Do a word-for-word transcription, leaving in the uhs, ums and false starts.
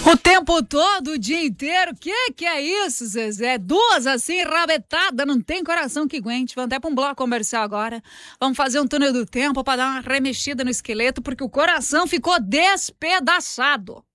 O tempo todo, o dia inteiro? Que que é isso, Zezé? Duas assim, rabetada, não tem coração que aguente. Vamos até pra um bloco comercial agora. Vamos fazer um túnel do tempo pra dar uma remexida no esqueleto, porque o coração ficou despedaçado.